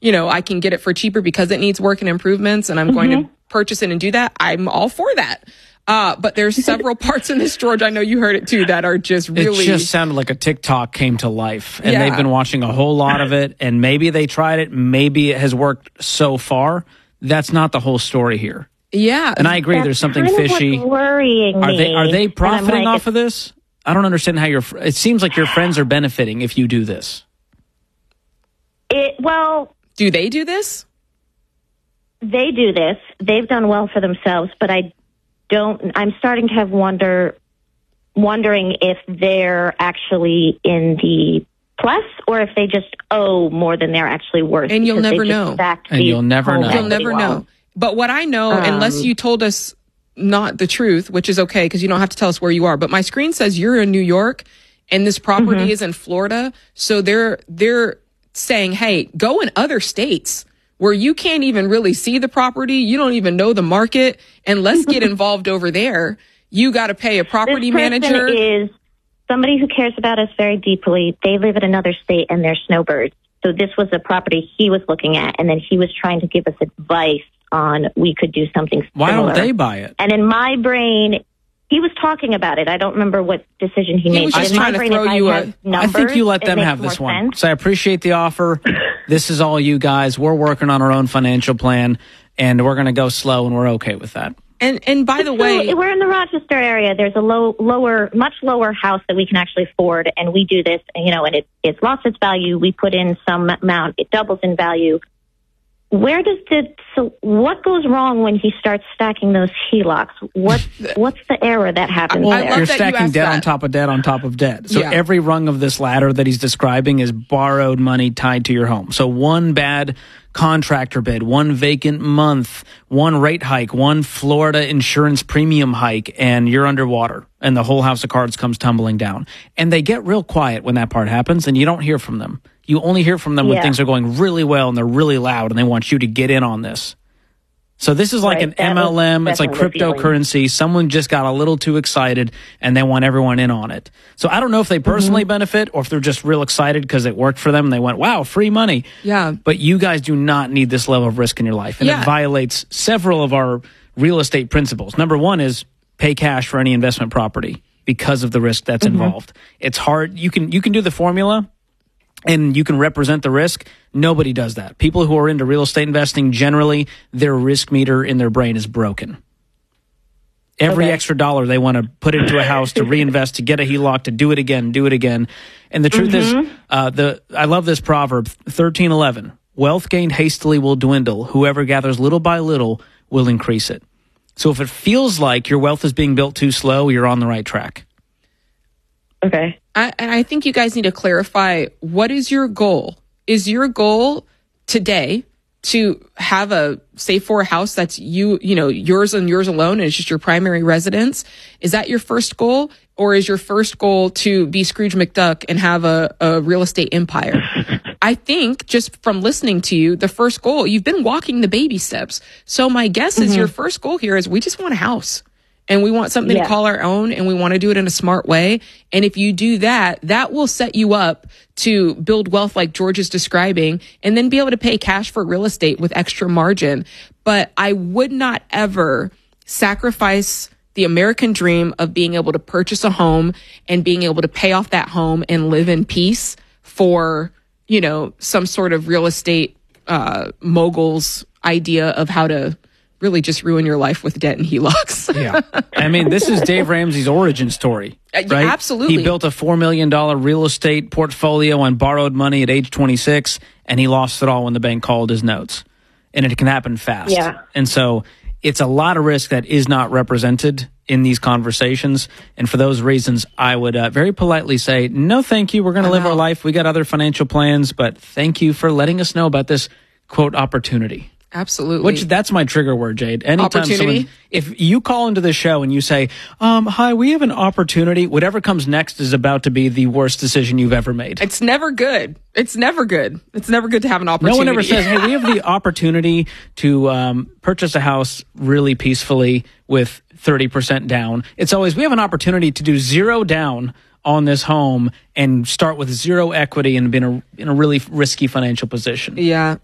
I can get it for cheaper because it needs work and improvements and I'm going to purchase it and do that, I'm all for that. But there's several parts in this, George, I know you heard it too, that are just really... It just sounded like a TikTok came to life, and they've been watching a whole lot of it, and maybe they tried it, maybe it has worked so far. That's not the whole story here. Yeah. And I agree, there's something kind of fishy. What's worrying me. Are they profiting like, off of this? I don't understand how it seems like your friends are benefiting if you do this. Do they do this? They do this. They've done well for themselves, but I'm starting to have wondering if they're actually in the plus or if they just owe more than they're actually worth. And you'll never know. And you'll never know. You'll never know. But what I know, unless you told us not the truth, which is okay because you don't have to tell us where you are, but my screen says you're in New York and this property is in Florida. So they're saying, hey, go in other states where you can't even really see the property. You don't even know the market. And let's get involved over there. You got to pay a property manager. Is somebody who cares about us very deeply. They live in another state and they're snowbirds. So this was a property he was looking at. And then he was trying to give us advice on we could do something similar. Why don't they buy it? And in my brain, he was talking about it. I don't remember what decision he made. He was just trying to throw you a... I think you let them have this one. So I appreciate the offer. This is all you guys. We're working on our own financial plan, and we're going to go slow, and we're okay with that. And by the way... we're in the Rochester area. There's a much lower house that we can actually afford, and we do this, and it's lost its value. We put in some amount. It doubles in value. What goes wrong when he starts stacking those HELOCs? What's the error that happens there? You're stacking debt on top of debt on top of debt. So every rung of this ladder that he's describing is borrowed money tied to your home. So one bad contractor bid, one vacant month, one rate hike, one Florida insurance premium hike, and you're underwater, and the whole house of cards comes tumbling down. And they get real quiet when that part happens, and you don't hear from them. You only hear from them when things are going really well and they're really loud and they want you to get in on this. So this is like an MLM. It's like cryptocurrency. Someone just got a little too excited and they want everyone in on it. So I don't know if they personally benefit or if they're just real excited because it worked for them and they went, wow, free money. Yeah. But you guys do not need this level of risk in your life. And it violates several of our real estate principles. Number one is pay cash for any investment property because of the risk that's involved. It's hard. You can do the formula and you can represent the risk. Nobody does that. People who are into real estate investing, generally, their risk meter in their brain is broken. Every extra dollar they want to put into a house to reinvest, to get a HELOC, to do it again. And the truth is, I love this proverb, 13:11. Wealth gained hastily will dwindle. Whoever gathers little by little will increase it. So if it feels like your wealth is being built too slow, you're on the right track. Okay. I think you guys need to clarify, what is your goal? Is your goal today to have a save for a house that's yours and yours alone, and it's just your primary residence? Is that your first goal? Or is your first goal to be Scrooge McDuck and have a real estate empire? I think just from listening to you, the first goal, you've been walking the baby steps. So my guess is your first goal here is we just want a house. And we want something to call our own, and we want to do it in a smart way. And if you do that, that will set you up to build wealth like George is describing, and then be able to pay cash for real estate with extra margin. But I would not ever sacrifice the American dream of being able to purchase a home and being able to pay off that home and live in peace for, some sort of real estate mogul's idea of how to really just ruin your life with debt and HELOCs. Yeah. I mean, this is Dave Ramsey's origin story, right? Absolutely. He built a $4 million real estate portfolio on borrowed money at age 26, and he lost it all when the bank called his notes. And it can happen fast. Yeah. And so it's a lot of risk that is not represented in these conversations. And for those reasons, I would very politely say, no, thank you. We're going to live our life. We got other financial plans, but thank you for letting us know about this, quote, opportunity. Absolutely. That's my trigger word, Jade. Anytime opportunity. If you call into the show and you say, hi, we have an opportunity, whatever comes next is about to be the worst decision you've ever made. It's never good. It's never good to have an opportunity. No one ever says, hey, we have the opportunity to purchase a house really peacefully with 30% down. It's always, we have an opportunity to do 0 down on this home and start with 0 equity and be in a really risky financial position. Yeah.